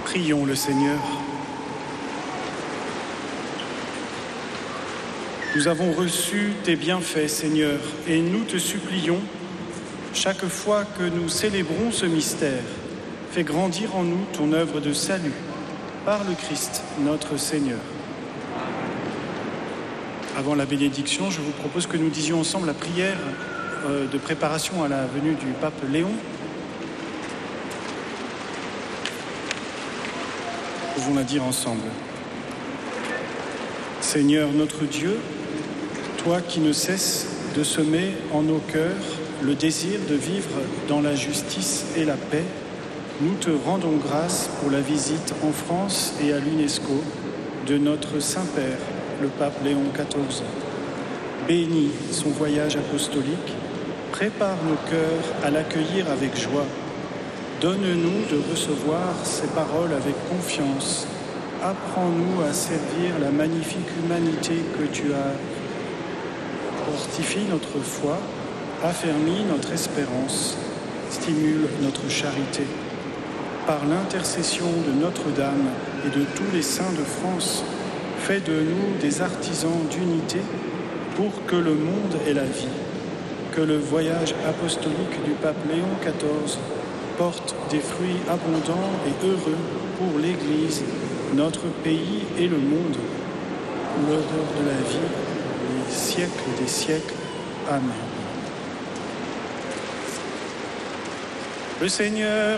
Prions le Seigneur. Nous avons reçu tes bienfaits, Seigneur, et nous te supplions, chaque fois que nous célébrons ce mystère, fais grandir en nous ton œuvre de salut, par le Christ, notre Seigneur. Avant la bénédiction, je vous propose que nous disions ensemble la prière de préparation à la venue du pape Léon. Nous pouvons la dire ensemble. Seigneur notre Dieu, toi qui ne cesses de semer en nos cœurs le désir de vivre dans la justice et la paix, nous te rendons grâce pour la visite en France et à l'UNESCO de notre Saint-Père, le pape Léon XIV. Bénis son voyage apostolique, prépare nos cœurs à l'accueillir avec joie. Donne-nous de recevoir ses paroles avec confiance. Apprends-nous à servir la magnifique humanité que tu as. Fortifie notre foi, affermis notre espérance, stimule notre charité. Par l'intercession de Notre-Dame et de tous les saints de France, fais de nous des artisans d'unité pour que le monde ait la vie, que le voyage apostolique du pape Léon XIV porte des fruits abondants et heureux pour l'Église, notre pays et le monde, l'odeur de la vie, les siècles des siècles. Amen. Le Seigneur